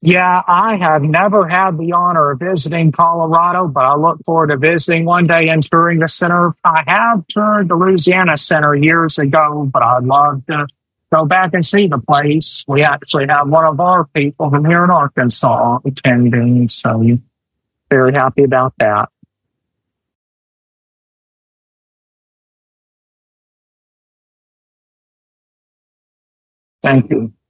Yeah, I have never had the honor of visiting Colorado, but I look forward to visiting one day and touring the center. I have toured the Louisiana Center years ago, but I'd love to go back and see the place. We actually have one of our people from here in Arkansas attending, so very happy about that. Thank you.